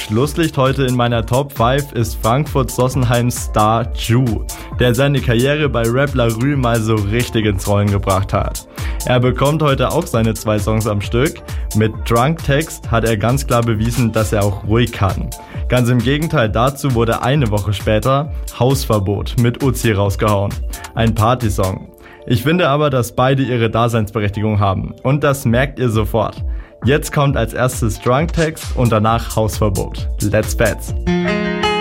Schlusslicht heute in meiner Top 5 ist Frankfurt-Sossenheim-Star Ju, der seine Karriere bei Rap La Rue mal so richtig ins Rollen gebracht hat. Er bekommt heute auch seine 2 Songs am Stück. Mit Drunk Text hat er ganz klar bewiesen, dass er auch ruhig kann. Ganz im Gegenteil dazu wurde eine Woche später Hausverbot mit Uzi rausgehauen. Ein Partysong. Ich finde aber, dass beide ihre Daseinsberechtigung haben. Und das merkt ihr sofort. Jetzt kommt als erstes Drunk Text und danach Hausverbot. Let's Bets.